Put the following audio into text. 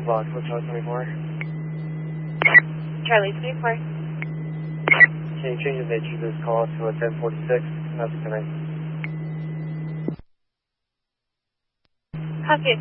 block, Hotel 24. Charlie 24. Can you change the nature of this call to a 1046? That's tonight. Copy.